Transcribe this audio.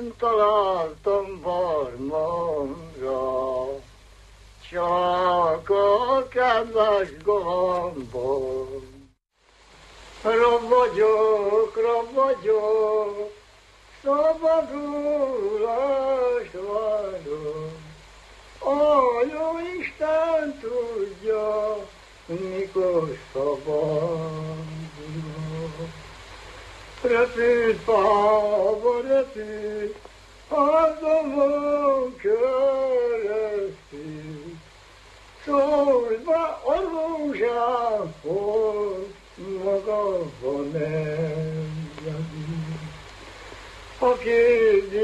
nem találtam barmomra, csak a kedves galambom. Rab vagyok, szabadulást várok. A jó Isten tudja, mikor szabadulok. Repült páva, repült, hazamon köröztem.